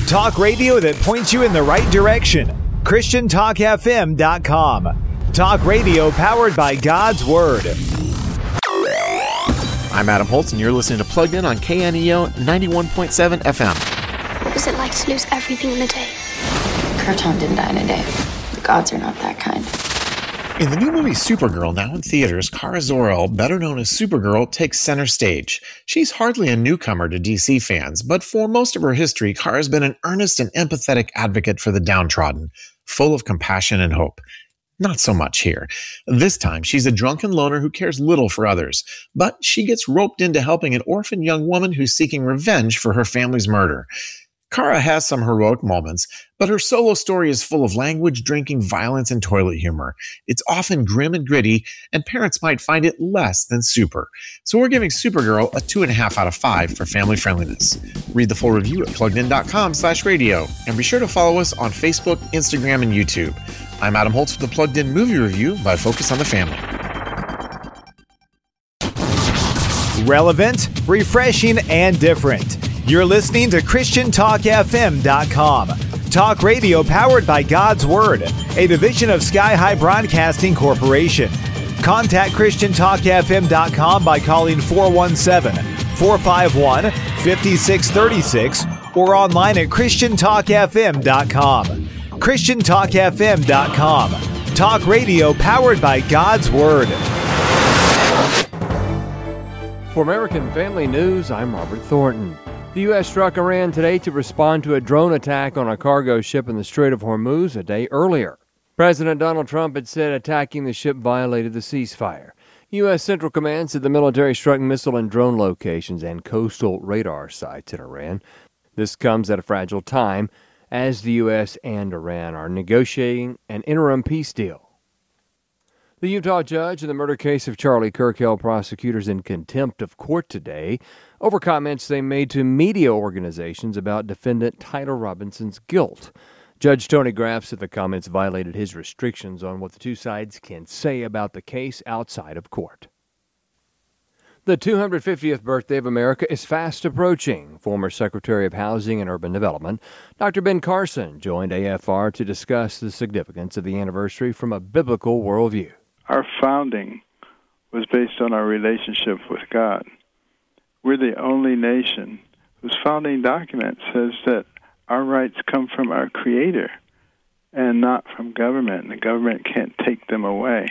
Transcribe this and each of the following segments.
Talk radio that points you in the right direction. ChristianTalkFM.com. Talk radio powered by God's Word. I'm Adam Holtz, and you're listening to Plugged In on KNEO 91.7 FM. What was it like to lose everything in a day? Kurton didn't die in a day. The gods are not that kind. In the new movie Supergirl, now in theaters, Kara Zor-El, better known as Supergirl, takes center stage. She's hardly a newcomer to DC fans, but for most of her history, Kara's been an earnest and empathetic advocate for the downtrodden, full of compassion and hope. Not so much here. This time, she's a drunken loner who cares little for others, but she gets roped into helping an orphaned young woman who's seeking revenge for her family's murder. Kara has some heroic moments, but her solo story is full of language, drinking, violence, and toilet humor. It's often grim and gritty, and parents might find it less than super. So we're giving Supergirl a 2.5 out of 5 for family friendliness. Read the full review at pluggedin.com/radio, and be sure to follow us on Facebook, Instagram, and YouTube. I'm Adam Holtz with the Plugged In Movie Review by Focus on the Family. Relevant, refreshing, and different. You're listening to ChristianTalkFM.com. Talk radio powered by God's Word, a division of Sky High Broadcasting Corporation. Contact ChristianTalkFM.com by calling 417-451-5636 or online at ChristianTalkFM.com. ChristianTalkFM.com. Talk radio powered by God's Word. For American Family News, I'm Robert Thornton. The U.S. struck Iran today to respond to a drone attack on a cargo ship in the Strait of Hormuz a day earlier. President Donald Trump had said attacking the ship violated the ceasefire. U.S. Central Command said the military struck missile and drone locations and coastal radar sites in Iran. This comes at a fragile time as the U.S. and Iran are negotiating an interim peace deal. The Utah judge in the murder case of Charlie Kirk held prosecutors in contempt of court today over comments they made to media organizations about defendant Tyler Robinson's guilt. Judge Tony Graff said the comments violated his restrictions on what the two sides can say about the case outside of court. The 250th birthday of America is fast approaching. Former Secretary of Housing and Urban Development, Dr. Ben Carson, joined AFR to discuss the significance of the anniversary from a biblical worldview. Our founding was based on our relationship with God. We're the only nation whose founding document says that our rights come from our Creator and not from government, and the government can't take them away.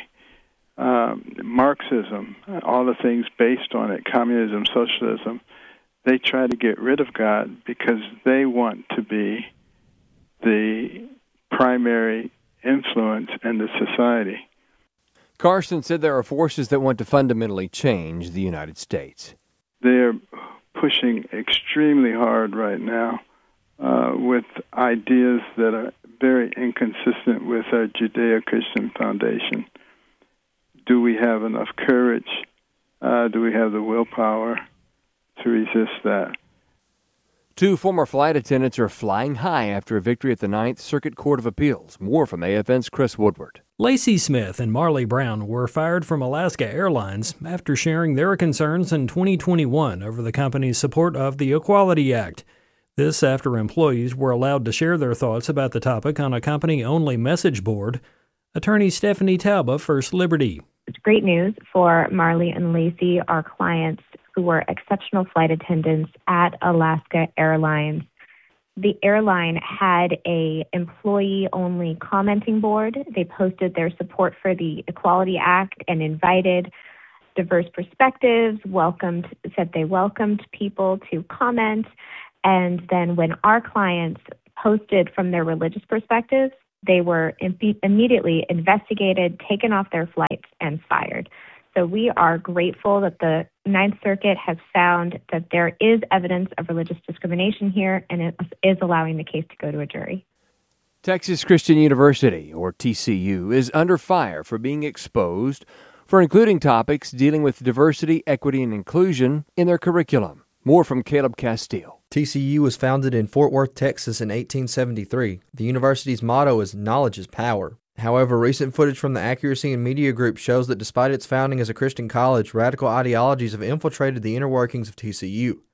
Marxism, all the things based on it, communism, socialism, they try to get rid of God because they want to be the primary influence in the society. Carson said there are forces that want to fundamentally change the United States. They're pushing extremely hard right now with ideas that are very inconsistent with our Judeo-Christian foundation. Do we have enough courage? Do we have the willpower to resist that? Two former flight attendants are flying high after a victory at the Ninth Circuit Court of Appeals. More from AFN's Chris Woodward. Lacey Smith and Marley Brown were fired from Alaska Airlines after sharing their concerns in 2021 over the company's support of the Equality Act. This after employees were allowed to share their thoughts about the topic on a company-only message board. Attorney Stephanie Taub of First Liberty. It's great news for Marley and Lacey, our clients who were exceptional flight attendants at Alaska Airlines. The airline had a employee-only commenting board. They posted their support for the Equality Act and invited diverse perspectives, said they welcomed people to comment. And then when our clients posted from their religious perspectives, they were immediately investigated, taken off their flights, and fired. So we are grateful that the Ninth Circuit has found that there is evidence of religious discrimination here, and it is allowing the case to go to a jury. Texas Christian University, or TCU, is under fire for being exposed for including topics dealing with diversity, equity, and inclusion in their curriculum. More from Caleb Castile. TCU was founded in Fort Worth, Texas in 1873. The university's motto is "Knowledge is Power." However, recent footage from the Accuracy and Media Group shows that despite its founding as a Christian college, radical ideologies have infiltrated the inner workings of TCU.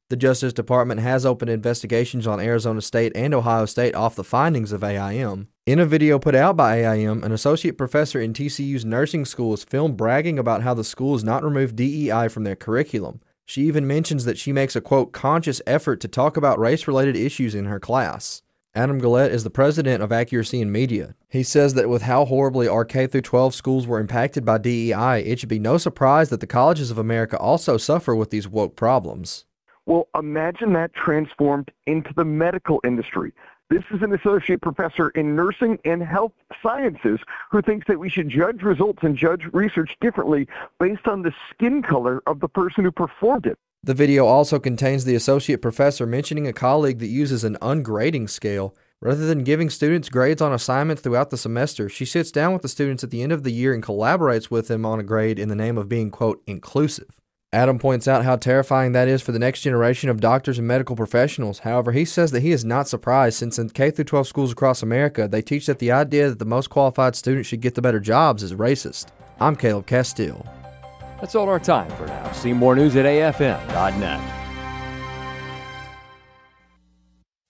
The Justice Department has opened investigations on Arizona State and Ohio State off the findings of AIM. In a video put out by AIM, an associate professor in TCU's nursing school is filmed bragging about how the school has not removed DEI from their curriculum. She even mentions that she makes a, quote, conscious effort to talk about race-related issues in her class. Adam Gullett is the president of Accuracy in Media. He says that with how horribly our K-12 schools were impacted by DEI, it should be no surprise that the colleges of America also suffer with these woke problems. Well, imagine that transformed into the medical industry. This is an associate professor in nursing and health sciences who thinks that we should judge results and judge research differently based on the skin color of the person who performed it. The video also contains the associate professor mentioning a colleague that uses an ungrading scale. Rather than giving students grades on assignments throughout the semester, she sits down with the students at the end of the year and collaborates with them on a grade in the name of being, quote, inclusive. Adam points out how terrifying that is for the next generation of doctors and medical professionals. However, he says that he is not surprised since in K-12 schools across America, they teach that the idea that the most qualified students should get the better jobs is racist. I'm Caleb Castile. That's all our time for now. See more news at afm.net.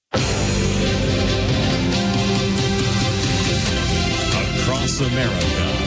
Across America.